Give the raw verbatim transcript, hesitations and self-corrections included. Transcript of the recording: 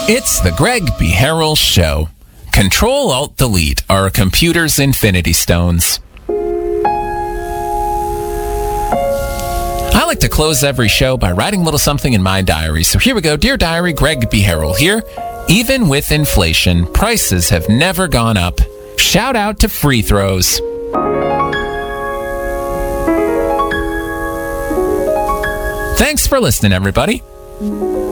It's the Greg B. Harrell Show. Control-Alt-Delete are a computer's infinity stones. I like to close every show by writing a little something in my diary. So here we go. Dear Diary, Greg B. Harrell here. Even with inflation, prices have never gone up. Shout out to free throws. Thanks for listening, everybody.